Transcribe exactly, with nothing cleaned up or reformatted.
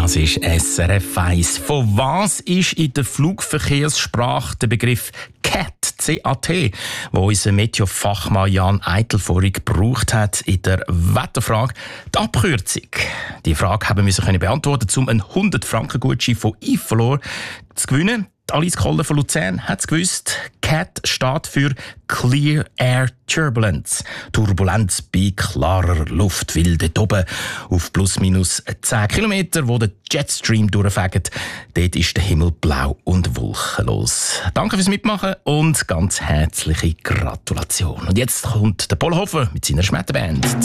Das ist S R F eins. Von was ist in der Flugverkehrssprache der Begriff C A T, C A T, wo unser Meteofachmann Jan Eitel vorhin gebraucht hat in der Wetterfrage, die Abkürzung? Die Frage haben wir können beantworten, um einen hundert Franken Gutschein von Ifolor zu gewinnen. Alice Koller von Luzern hat es gewusst. C A T steht für Clear Air Turbulence. Turbulenz bei klarer Luft. Weil dort oben auf plus minus zehn Kilometer, wo der Jetstream durchfegt, dort ist der Himmel blau und wolkenlos. Danke fürs Mitmachen und ganz herzliche Gratulation. Und jetzt kommt der Paul Hofer mit seiner Schmetterband.